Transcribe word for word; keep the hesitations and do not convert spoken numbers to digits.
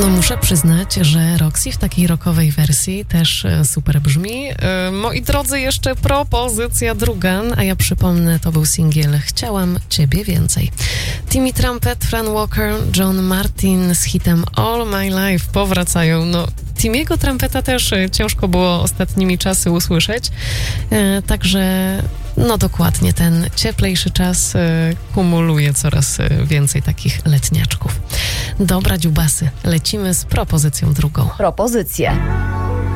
No muszę przyznać, że Roxy w takiej rockowej wersji też super brzmi. Moi drodzy, jeszcze propozycja druga, a ja przypomnę, to był singiel Chciałam Ciebie Więcej. Timmy Trumpet, Fran Walker, John Martin z hitem All My Life powracają. No, Timmy'ego Trumpeta też ciężko było ostatnimi czasy usłyszeć, także no dokładnie, ten cieplejszy czas kumuluje coraz więcej takich letniaczków. Dobra, dziubasy, lecimy z propozycją drugą. Propozycje.